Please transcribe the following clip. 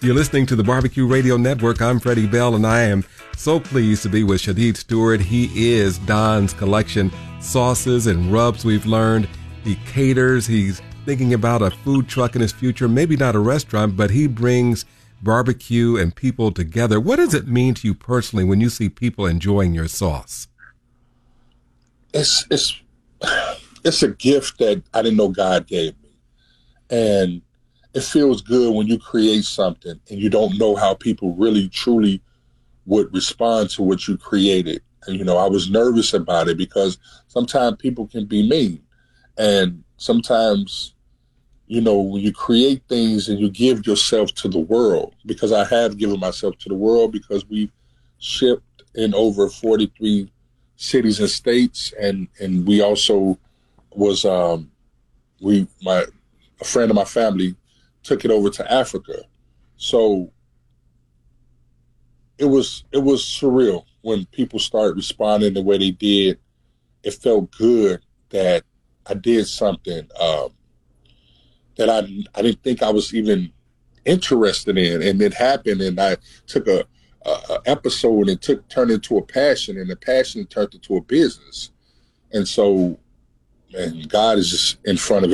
You're listening to the Barbecue Radio Network. I'm Freddie Bell, and I am so pleased to be with Shadid Stewart. He is Don's Collection sauces and rubs. We've learned he caters. He's thinking about a food truck in his future, maybe not a restaurant, but he brings barbecue and people together. What does it mean to you personally when you see people enjoying your sauce? It's a gift that I didn't know God gave me. And it feels good when you create something and you don't know how people really, truly would respond to what you created. And, I was nervous about it because sometimes people can be mean. And sometimes, when you create things and you give yourself to the world, because I have given myself to the world because we shipped in over 43 cities and states. And we also was, a friend of my family took it over to Africa. So it was surreal when people started responding the way they did. It felt good that I did something that I didn't think I was even interested in, and it happened. And I took a episode and turned into a passion, and the passion turned into a business. And so, man, God is just in front of